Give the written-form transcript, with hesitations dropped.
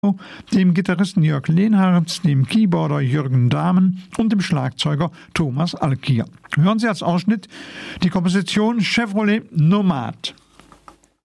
dem Gitarristen Jörg Lehnhardt, dem Keyboarder Jürgen Dahmen und dem Schlagzeuger Thomas Alkier. Hören Sie als Ausschnitt die Komposition Chevrolet Nomad.